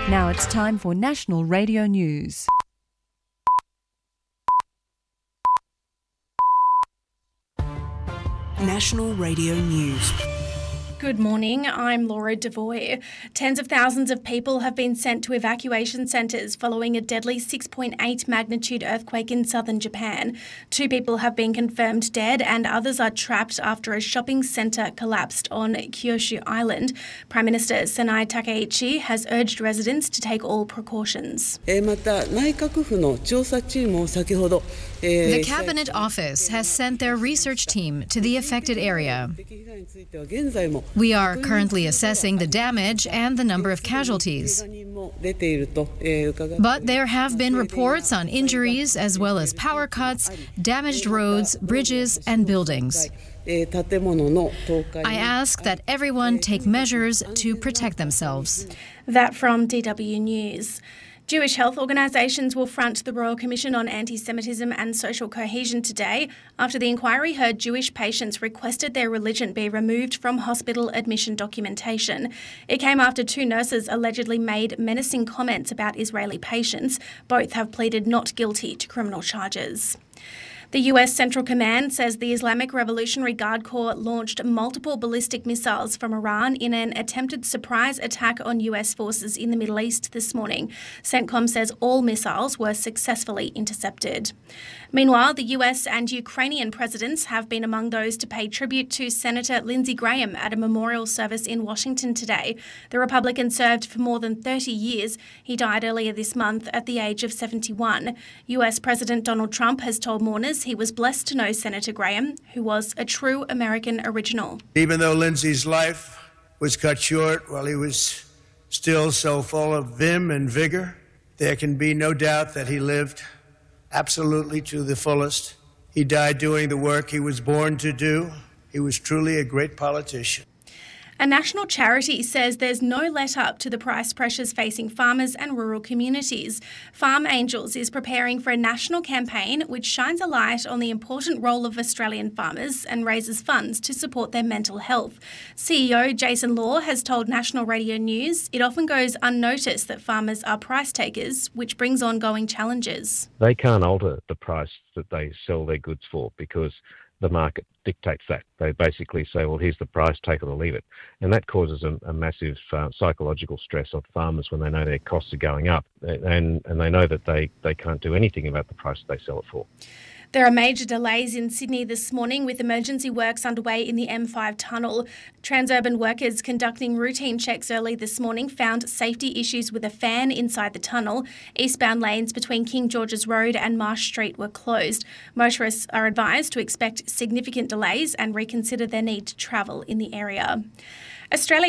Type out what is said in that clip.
Now it's time for National Radio News. National Radio News. Good morning, I'm Laura Devoy. Tens of thousands of people have been sent to evacuation centres following a deadly 6.8 magnitude earthquake in southern Japan. 2 people have been confirmed dead and others are trapped after a shopping centre collapsed on Kyushu Island. Prime Minister Sanae Takaichi has urged residents to take all precautions. The Cabinet Office has sent their research team to the affected area. We are currently assessing the damage and the number of casualties. But there have been reports on injuries as well as power cuts, damaged roads, bridges, and buildings. I ask that everyone take measures to protect themselves. That from DW News. Jewish health organisations will front the Royal Commission on Anti-Semitism and Social Cohesion today after the inquiry heard Jewish patients requested their religion be removed from hospital admission documentation. It came after 2 nurses allegedly made menacing comments about Israeli patients. Both have pleaded not guilty to criminal charges. The US Central Command says the Islamic Revolutionary Guard Corps launched multiple ballistic missiles from Iran in an attempted surprise attack on US forces in the Middle East this morning. CENTCOM says all missiles were successfully intercepted. Meanwhile, the US and Ukrainian presidents have been among those to pay tribute to Senator Lindsey Graham at a memorial service in Washington today. The Republican served for more than 30 years. He died earlier this month at the age of 71. US President Donald Trump has told mourners he was blessed to know Senator Graham, who was a true American original. Even though Lindsey's life was cut short while he was still so full of vim and vigor, there can be no doubt that he lived absolutely to the fullest. He died doing the work he was born to do. He was truly a great politician. A national charity says there's no let-up to the price pressures facing farmers and rural communities. Farm Angels is preparing for a national campaign which shines a light on the important role of Australian farmers and raises funds to support their mental health. CEO Jason Law has told National Radio News it often goes unnoticed that farmers are price takers, which brings ongoing challenges. They can't alter the price that they sell their goods for because the market dictates that. They basically say, well, here's the price, take it or leave it. And that causes a massive psychological stress on farmers when they know their costs are going up and they know that they can't do anything about the price they sell it for. There are major delays in Sydney this morning with emergency works underway in the M5 tunnel. Transurban workers conducting routine checks early this morning found safety issues with a fan inside the tunnel. Eastbound lanes between King George's Road and Marsh Street were closed. Motorists are advised to expect significant delays and reconsider their need to travel in the area. Australia